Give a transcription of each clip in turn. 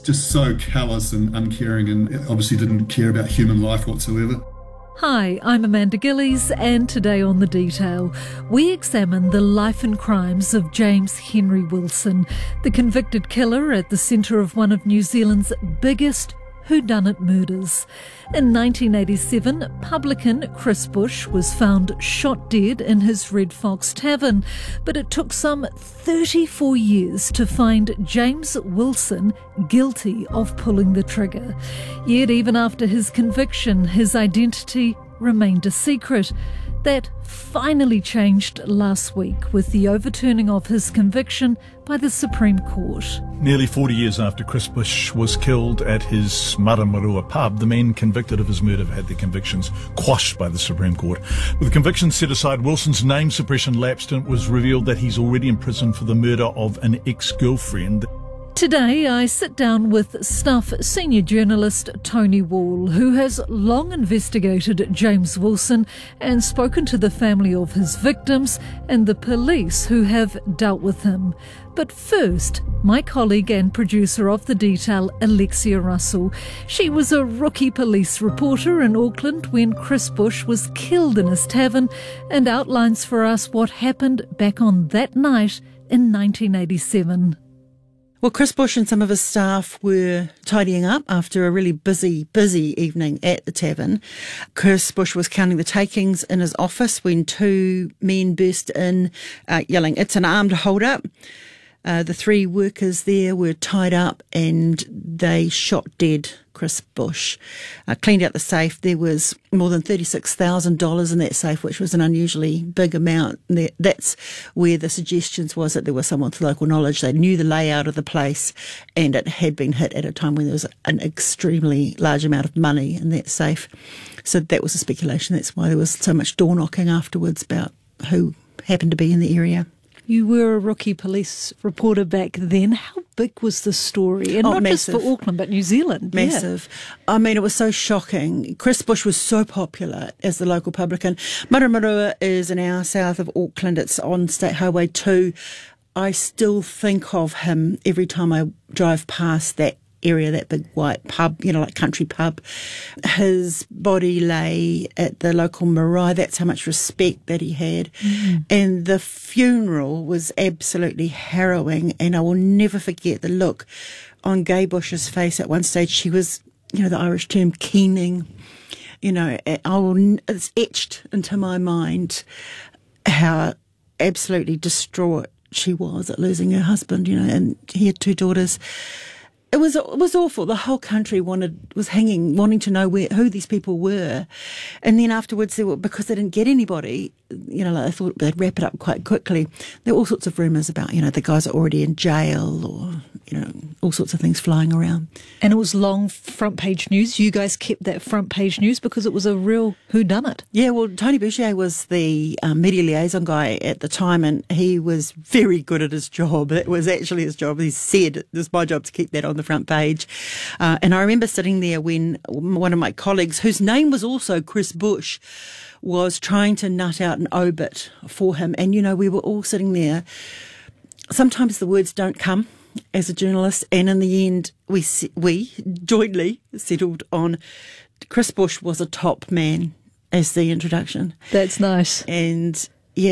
just so callous and uncaring, and obviously didn't care about human life whatsoever. Hi, I'm Amanda Gillies, and today on The Detail, we examine the life and crimes of James Henry Wilson, the convicted killer at the centre of one of New Zealand's biggest whodunit murders. In 1987, publican Chris Bush was found shot dead in his Red Fox tavern, but it took some 34 years to find James Wilson guilty of pulling the trigger. Yet even after his conviction, his identity remained a secret. That finally changed last week with the overturning of his conviction by the Supreme Court. Nearly 40 years after Chris Bush was killed at his Maramarua pub, the men convicted of his murder had their convictions quashed by the Supreme Court. With the convictions set aside, Wilson's name suppression lapsed, and it was revealed that he's already in prison for the murder of an ex-girlfriend. Today, I sit down with Stuff senior journalist Tony Wall, who has long investigated James Wilson and spoken to the family of his victims and the police who have dealt with him. But first, my colleague and producer of The Detail, Alexia Russell. She was a rookie police reporter in Auckland when Chris Bush was killed in his tavern, and outlines for us what happened back on that night in 1987. Well, Chris Bush and some of his staff were tidying up after a really busy evening at the tavern. Chris Bush was counting the takings in his office when two men burst in, yelling, "It's an armed hold-up." The three workers there were tied up and they shot dead Chris Bush. Cleaned out the safe. There was more than $36,000 in that safe, which was an unusually big amount. That's where the suggestions was that there was someone with local knowledge. They knew the layout of the place, and it had been hit at a time when there was an extremely large amount of money in that safe. So that was a speculation. That's why there was so much door knocking afterwards about who happened to be in the area. You were a rookie police reporter back then. How big was the story? And not massive. just for Auckland, but New Zealand. Massive. Yeah. I mean, it was so shocking. Chris Bush was so popular as the local publican. Maramarua is an hour south of Auckland. It's on State Highway 2. I still think of him every time I drive past that area, that big white pub, like country pub. His body lay at the local marae. That's how much respect that he had. And the funeral was absolutely harrowing, and I will never forget the look on Gay Bush's face at one stage. She was, the Irish term keening. It's etched into my mind how absolutely distraught she was at losing her husband, and he had two daughters. It was awful. The whole country was hanging, wanting to know who these people were. And then afterwards, because they didn't get anybody, they thought they'd wrap it up quite quickly. There were all sorts of rumours about, the guys are already in jail, or, all sorts of things flying around. And it was long front page news. You guys kept that front page news because it was a real whodunit. Yeah, well, Tony Boucher was the media liaison guy at the time, and he was very good at his job. It was actually his job. He said, "It was my job to keep that on the front page." And I remember sitting there when one of my colleagues, whose name was also Chris Bush, was trying to nut out an obit for him. And, we were all sitting there. Sometimes the words don't come as a journalist. And in the end, we jointly settled on Chris Bush was a top man as the introduction. That's nice. And,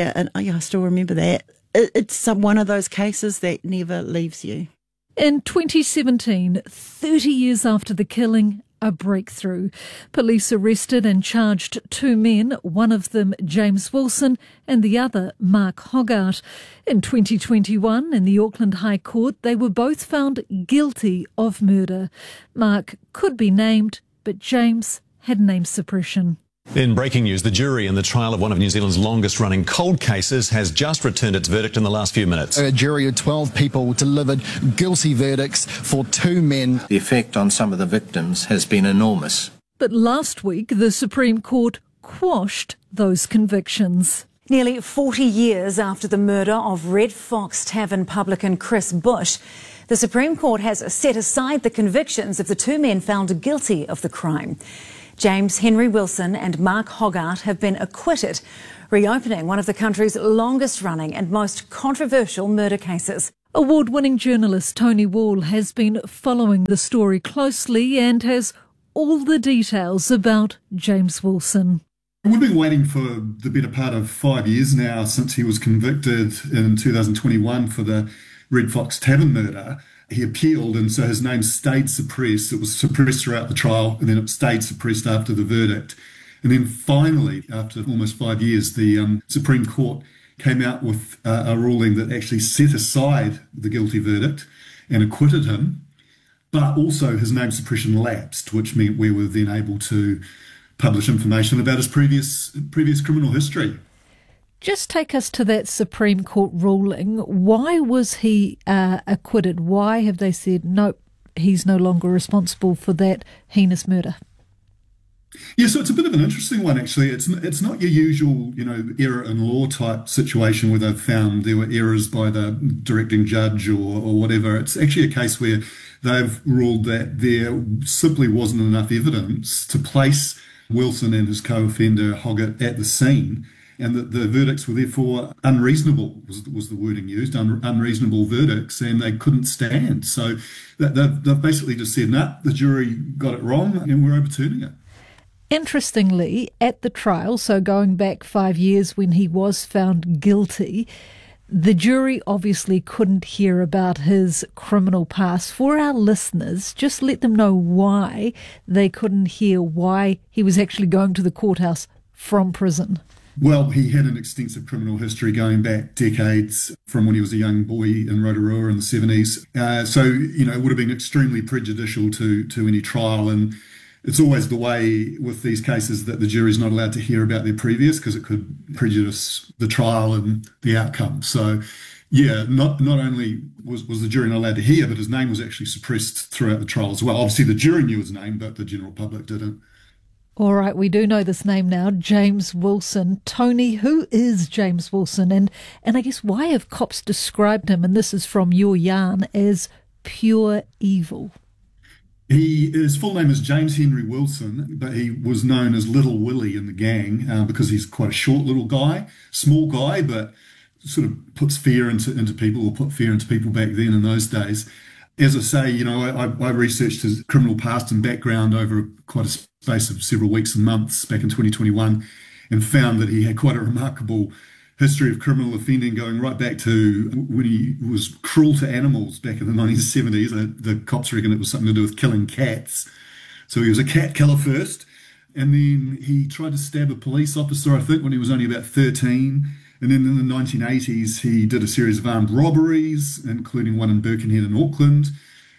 I still remember that. It's one of those cases that never leaves you. In 2017, 30 years after the killing, a breakthrough. Police arrested and charged two men, one of them James Wilson and the other Mark Hoggart. In 2021, in the Auckland High Court, they were both found guilty of murder. Mark could be named, but James had name suppression. In breaking news, the jury in the trial of one of New Zealand's longest-running cold cases has just returned its verdict in the last few minutes. A jury of 12 people delivered guilty verdicts for two men. The effect on some of the victims has been enormous. But last week, the Supreme Court quashed those convictions. Nearly 40 years after the murder of Red Fox Tavern publican Chris Bush, the Supreme Court has set aside the convictions of the two men found guilty of the crime. James Henry Wilson and Mark Hoggart have been acquitted, reopening one of the country's longest-running and most controversial murder cases. Award-winning journalist Tony Wall has been following the story closely and has all the details about James Wilson. We've been waiting for the better part of 5 years now since he was convicted in 2021 for the Red Fox Tavern murder. He appealed, and so his name stayed suppressed. It was suppressed throughout the trial, and then it stayed suppressed after the verdict. And then finally, after almost 5 years, the Supreme Court came out with a ruling that actually set aside the guilty verdict and acquitted him, but also his name suppression lapsed, which meant we were then able to publish information about his previous criminal history. Just take us to that Supreme Court ruling. Why was he acquitted? Why have they said, nope, he's no longer responsible for that heinous murder? Yeah, so it's a bit of an interesting one, actually. It's not your usual, error in law type situation where they've found there were errors by the directing judge or whatever. It's actually a case where they've ruled that there simply wasn't enough evidence to place Wilson and his co-offender Hoggett at the scene, and that the verdicts were therefore unreasonable, was the wording used, unreasonable verdicts, and they couldn't stand. So they've basically just said, nah, the jury got it wrong and we're overturning it. Interestingly, at the trial, so going back 5 years when he was found guilty, the jury obviously couldn't hear about his criminal past. For our listeners, just let them know why they couldn't hear why he was actually going to the courthouse from prison. Well, he had an extensive criminal history going back decades from when he was a young boy in Rotorua in the 70s. So, it would have been extremely prejudicial to any trial. And it's always the way with these cases that the jury's not allowed to hear about their previous because it could prejudice the trial and the outcome. So, yeah, not only was the jury not allowed to hear, but his name was actually suppressed throughout the trial as well. Obviously, the jury knew his name, but the general public didn't. All right, we do know this name now, James Wilson. Tony, who is James Wilson? And I guess why have cops described him, and this is from your yarn, as pure evil? His full name is James Henry Wilson, but he was known as Little Willie in the gang because he's quite a short little guy, small guy, but sort of puts fear into people, or put fear into people back then in those days. As I say, I researched his criminal past and background over quite a space of several weeks and months back in 2021 and found that he had quite a remarkable history of criminal offending going right back to when he was cruel to animals back in the 1970s. The cops reckon it was something to do with killing cats. So he was a cat killer first, and then he tried to stab a police officer, I think, when he was only about 13. And then in the 1980s, he did a series of armed robberies, including one in Birkenhead in Auckland.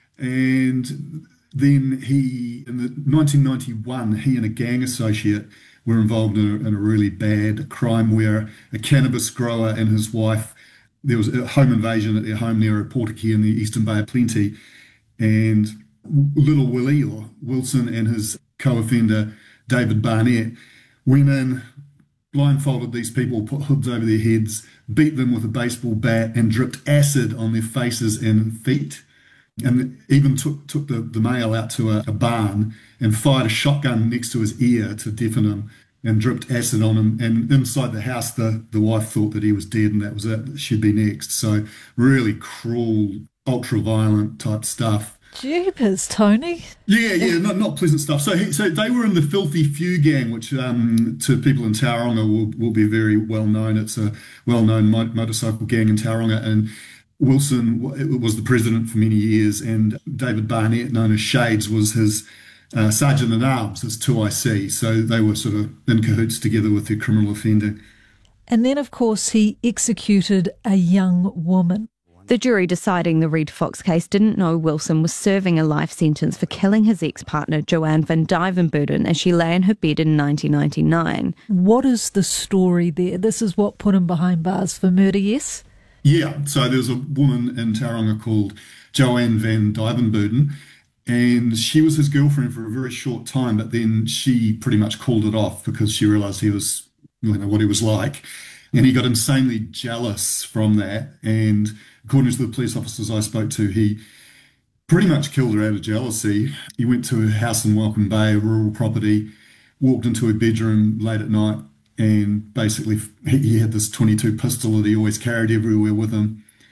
And then in 1991, he and a gang associate were involved in a really bad crime where a cannabis grower and his wife, there was a home invasion at their home near Portakey in the Eastern Bay of Plenty. And Little Willie, or Wilson, and his co-offender, David Barnett, went in, blindfolded these people, put hoods over their heads, beat them with a baseball bat, and dripped acid on their faces and feet. And even took the male out to a barn and fired a shotgun next to his ear to deafen him and dripped acid on him. And inside the house, the wife thought that he was dead and that was it. She'd be next. So really cruel, ultra-violent type stuff. Jeepers, Tony. Yeah, not pleasant stuff. So they were in the Filthy Few gang, which to people in Tauranga will be very well known. It's a well-known motorcycle gang in Tauranga, and Wilson was the president for many years, and David Barnett, known as Shades, was his sergeant-at-arms, his 2IC. So they were sort of in cahoots together with their criminal offending. And then, of course, he executed a young woman. The jury deciding the Red Fox case didn't know Wilson was serving a life sentence for killing his ex-partner Joanne van Duivenboden as she lay in her bed in 1999. What is the story there? This is what put him behind bars for murder, yes? Yeah, so there's a woman in Tauranga called Joanne van Duivenboden, and she was his girlfriend for a very short time, but then she pretty much called it off because she realised he was, what he was like, and he got insanely jealous from that. And according to the police officers I spoke to, he pretty much killed her out of jealousy. He went to her house in Welcome Bay, a rural property, walked into her bedroom late at night, and basically he had this .22 pistol that he always carried everywhere with him.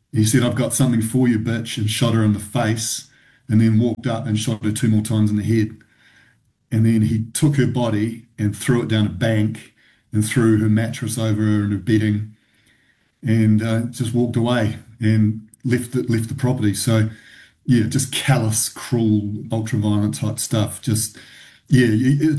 He said, "I've got something for you, bitch," and shot her in the face, and then walked up and shot her 2 more times in the head. And then he took her body and threw it down a bank and threw her mattress over her and her bedding, and just walked away and left the property. So, yeah, just callous, cruel, ultra-violent type stuff. Just, yeah,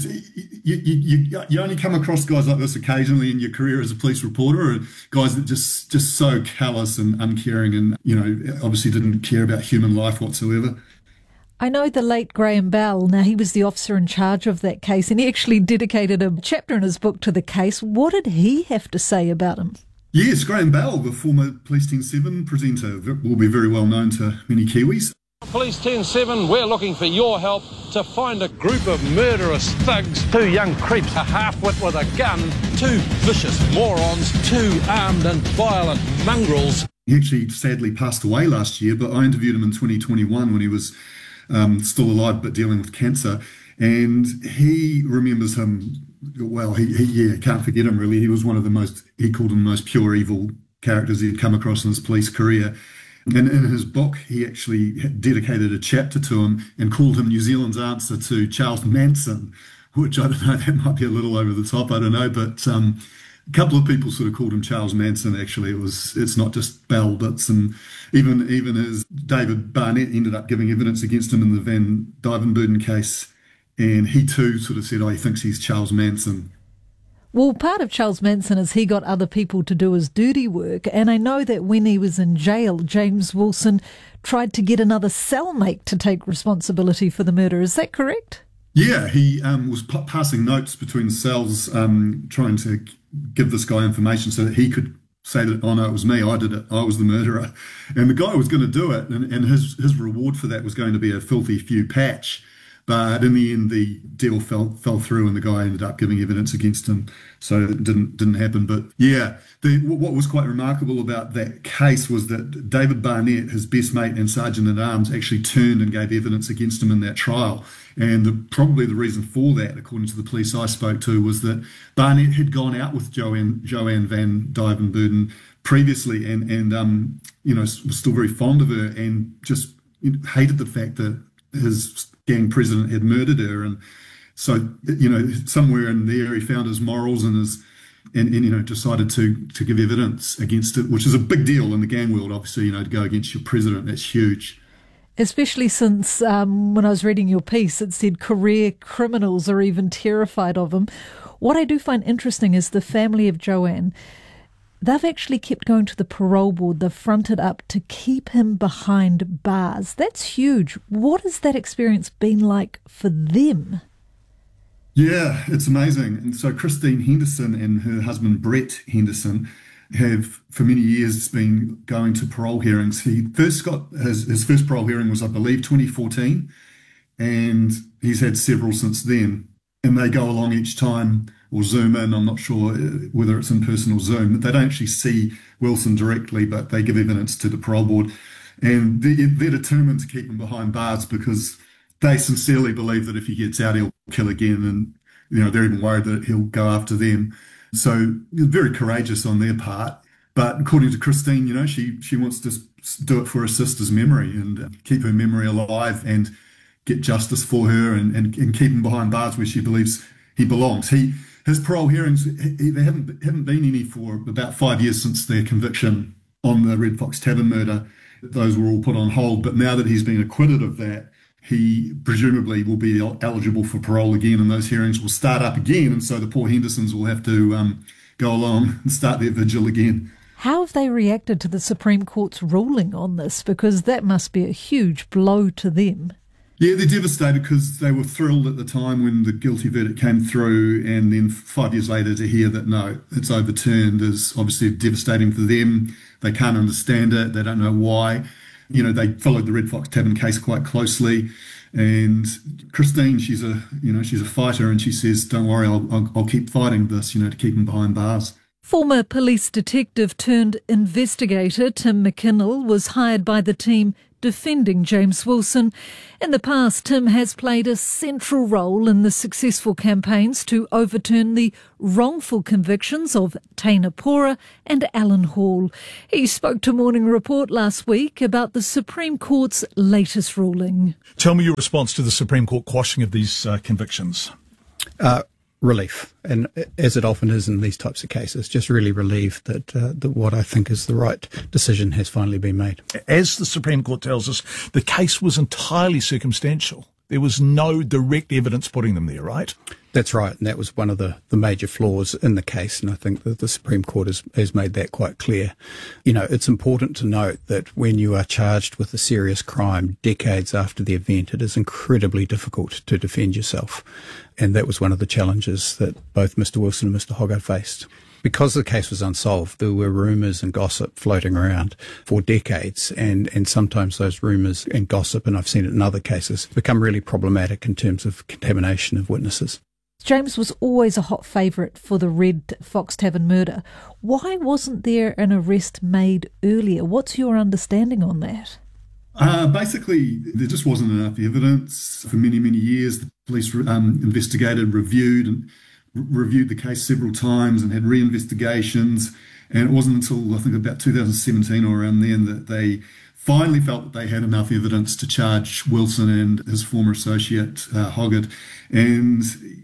you only come across guys like this occasionally in your career as a police reporter, or guys that just so callous and uncaring, and obviously didn't care about human life whatsoever. I know the late Graham Bell. Now, he was the officer in charge of that case, and he actually dedicated a chapter in his book to the case. What did he have to say about him? Yes, Graham Bell, the former Police 10-7 presenter, will be very well known to many Kiwis. Police 10-7, we're looking for your help to find a group of murderous thugs, 2 young creeps, a half-wit with a gun, 2 vicious morons, 2 armed and violent mongrels. He actually sadly passed away last year, but I interviewed him in 2021 when he was still alive but dealing with cancer, and he remembers him well. He can't forget him really. He was one of he called him the most pure evil characters he'd come across in his police career. And in his book, he actually dedicated a chapter to him and called him New Zealand's answer to Charles Manson, which I don't know, that might be a little over the top, I don't know, but a couple of people sort of called him Charles Manson. Actually, it's not just Bell bits, and even as David Barnett ended up giving evidence against him in the Van Duijvenbode case, and he too sort of said, he thinks he's Charles Manson. Well, part of Charles Manson is he got other people to do his dirty work, and I know that when he was in jail, James Wilson tried to get another cellmate to take responsibility for the murder. Is that correct? Yeah, he was passing notes between cells, trying to give this guy information so that he could say that, "Oh no, it was me, I did it, I was the murderer." And the guy was going to do it, and his reward for that was going to be a filthy few patch. But in the end, the deal fell through, and the guy ended up giving evidence against him, so it didn't happen. But yeah, what was quite remarkable about that case was that David Barnett, his best mate and sergeant-at-arms, actually turned and gave evidence against him in that trial. And probably the reason for that, according to the police I spoke to, was that Barnett had gone out with Joanne Van Duijvenbode previously, and was still very fond of her, and just hated the fact that his gang president had murdered her. And so, somewhere in there he found his morals and decided to give evidence against it, which is a big deal in the gang world, obviously, to go against your president. That's huge. Especially since when I was reading your piece, it said career criminals are even terrified of him. What I do find interesting is the family of Joanne. They've actually kept going to the parole board. They've fronted up to keep him behind bars. That's huge. What has that experience been like for them? Yeah, it's amazing. And so Christine Henderson and her husband Brett Henderson have for many years been going to parole hearings. He first got his first parole hearing was, I believe, 2014, and he's had several since then. And they go along each time, or Zoom in, I'm not sure whether it's in person or Zoom. They don't actually see Wilson directly, but they give evidence to the parole board. And they're determined to keep him behind bars because they sincerely believe that if he gets out, he'll kill again. And, they're even worried that he'll go after them. So very courageous on their part. But according to Christine, she wants to do it for her sister's memory and keep her memory alive and get justice for her and keep him behind bars where she believes he belongs. His parole hearings, there haven't been any for about 5 years since their conviction on the Red Fox Tavern murder. Those were all put on hold. But now that he's been acquitted of that, he presumably will be eligible for parole again, and those hearings will start up again. And so the poor Hendersons will have to go along and start their vigil again. How have they reacted to the Supreme Court's ruling on this? Because that must be a huge blow to them. Yeah, they're devastated because they were thrilled at the time when the guilty verdict came through, and then 5 years later to hear that, no, it's overturned is obviously devastating for them. They can't understand it. They don't know why. They followed the Red Fox Tavern case quite closely. And Christine, she's a fighter, and she says, "Don't worry, I'll keep fighting this, to keep him behind bars." Former police detective turned investigator Tim McKinnell was hired by the team defending James Wilson. In the past, Tim has played a central role in the successful campaigns to overturn the wrongful convictions of Teina Pora and Alan Hall. He spoke to Morning Report last week about the Supreme Court's latest ruling. Tell me your response to the Supreme Court quashing of these convictions. Relief, and as it often is in these types of cases, just really relieved that what I think is the right decision has finally been made. As the Supreme Court tells us, the case was entirely circumstantial. There was no direct evidence putting them there, right? That's right, and that was one of the major flaws in the case, and I think that the Supreme Court has made that quite clear. You know, it's important to note that when you are charged with a serious crime decades after the event, it is incredibly difficult to defend yourself, and that was one of the challenges that both Mr Wilson and Mr Hoggard faced. Because the case was unsolved, there were rumours and gossip floating around for decades, and sometimes those rumours and gossip, and I've seen it in other cases, become really problematic in terms of contamination of witnesses. James was always a hot favourite for the Red Fox Tavern murder. Why wasn't there an arrest made earlier? What's your understanding on that? Basically, there just wasn't enough evidence. For many, many years, the police investigated, reviewed the case several times and had re-investigations. And it wasn't until, I think, about 2017 or around then that they finally felt that they had enough evidence to charge Wilson and his former associate, Hoggard. And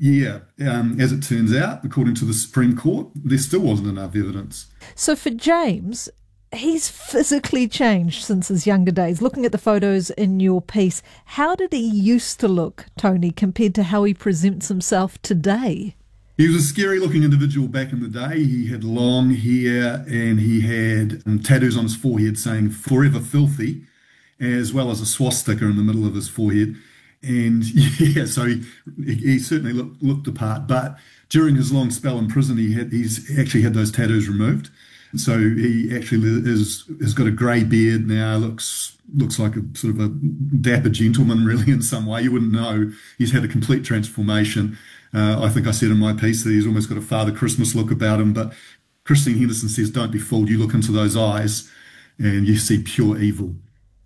as it turns out, according to the Supreme Court, there still wasn't enough evidence. So for James, he's physically changed since his younger days. Looking at the photos in your piece, how did he used to look, Tony, compared to how he presents himself today? He was a scary-looking individual back in the day. He had long hair and he had tattoos on his forehead saying "Forever Filthy," as well as a swastika in the middle of his forehead. And so he certainly looked the part. But during his long spell in prison, he's actually had those tattoos removed. So he actually has got a grey beard now. Looks like a sort of a dapper gentleman, really, in some way. You wouldn't know. He's had a complete transformation. I think I said in my piece that he's almost got a Father Christmas look about him. But Christine Henderson says, "Don't be fooled. You look into those eyes and you see pure evil."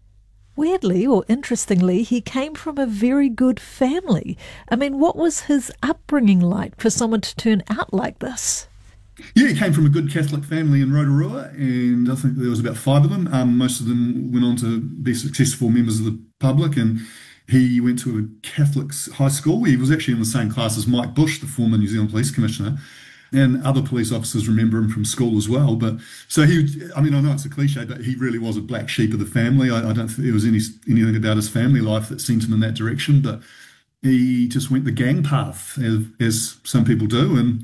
Weirdly or interestingly, he came from a very good family. I mean, what was his upbringing like for someone to turn out like this? Yeah, he came from a good Catholic family in Rotorua, and I think there was about 5 of them. Most of them went on to be successful members of the public, and he went to a Catholic high school. He was actually in the same class as Mike Bush, the former New Zealand Police Commissioner, and other police officers remember him from school as well. But so I know it's a cliche, but he really was a black sheep of the family. I don't think there was anything about his family life that sent him in that direction, but he just went the gang path, as some people do, and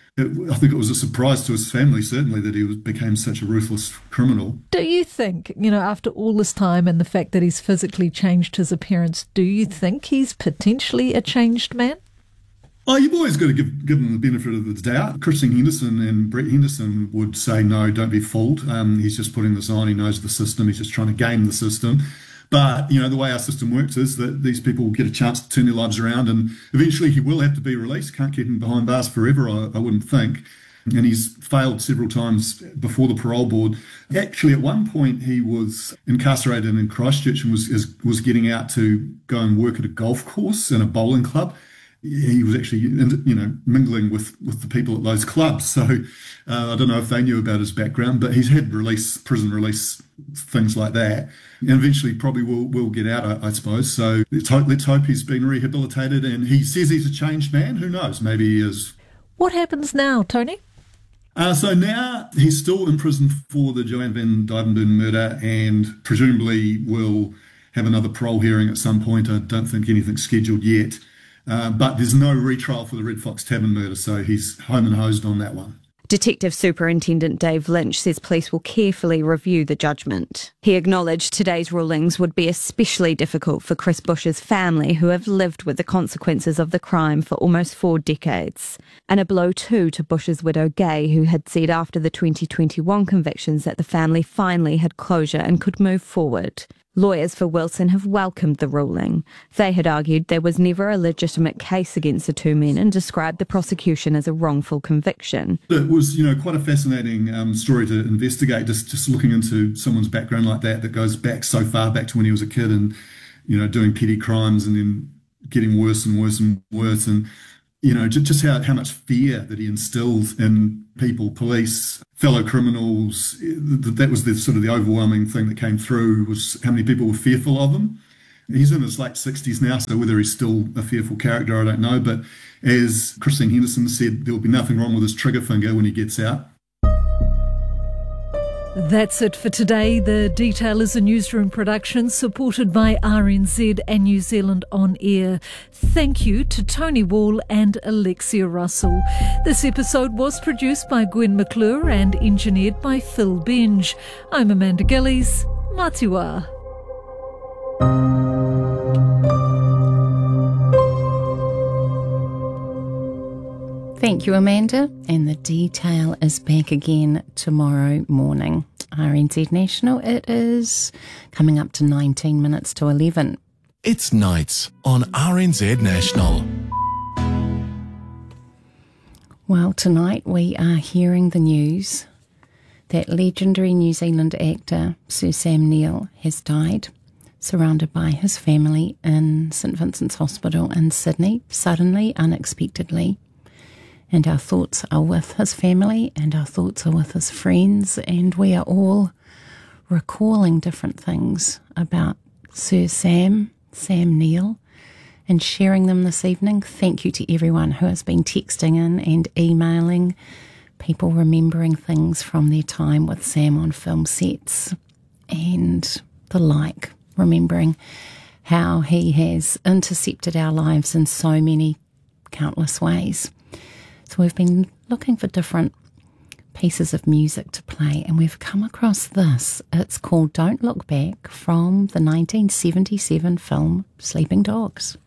I think it was a surprise to his family, certainly, that he became such a ruthless criminal. Do you think, after all this time and the fact that he's physically changed his appearance, do you think he's potentially a changed man? Oh, you've always got to give him the benefit of the doubt. Christine Henderson and Brett Henderson would say, no, don't be fooled. He's just putting this on. He knows the system. He's just trying to game the system. But, the way our system works is that these people will get a chance to turn their lives around, and eventually he will have to be released. Can't keep him behind bars forever, I wouldn't think. And he's failed several times before the parole board. Actually, at one point, he was incarcerated in Christchurch and was getting out to go and work at a golf course and a bowling club. He was actually, mingling with the people at those clubs. So I don't know if they knew about his background, but he's had prison release, things like that. And eventually probably will get out, I suppose. So let's hope he's been rehabilitated. And he says he's a changed man. Who knows? Maybe he is. What happens now, Tony? So now he's still in prison for the Joanne van Dyvenboom murder and presumably will have another parole hearing at some point. I don't think anything's scheduled yet. But there's no retrial for the Red Fox Tavern murder, so he's home and hosed on that one. Detective Superintendent Dave Lynch says police will carefully review the judgment. He acknowledged today's rulings would be especially difficult for Chris Bush's family, who have lived with the consequences of the crime for almost 4 decades. And a blow too to Bush's widow Gay, who had said after the 2021 convictions that the family finally had closure and could move forward. Lawyers for Wilson have welcomed the ruling. They had argued there was never a legitimate case against the two men and described the prosecution as a wrongful conviction. It was, quite a fascinating story to investigate, just looking into someone's background like that goes back so far back to when he was a kid and, doing petty crimes and then getting worse and worse and worse. And, just how much fear that he instilled in people, police, fellow criminals. That was the overwhelming thing that came through, was how many people were fearful of him. He's in his late 60s now, so whether he's still a fearful character, I don't know. But as Christine Henderson said, there will be nothing wrong with his trigger finger when he gets out. That's it for today. The Detail is a newsroom production supported by RNZ and New Zealand On Air. Thank you to Tony Wall and Alexia Russell. This episode was produced by Gwen McClure and engineered by Phil Benge. I'm Amanda Gillies. Matiwa. Thank you, Amanda. And The Detail is back again tomorrow morning. RNZ National, it is coming up to 19 minutes to 11. It's nights on RNZ National. Well, tonight we are hearing the news that legendary New Zealand actor Sir Sam Neill has died, surrounded by his family in St Vincent's Hospital in Sydney, suddenly, unexpectedly. And our thoughts are with his family and our thoughts are with his friends, and we are all recalling different things about Sir Sam Neill, and sharing them this evening. Thank you to everyone who has been texting in and emailing, people remembering things from their time with Sam on film sets and the like, remembering how he has intercepted our lives in so many countless ways. So we've been looking for different pieces of music to play, and we've come across this. It's called Don't Look Back, from the 1977 film Sleeping Dogs.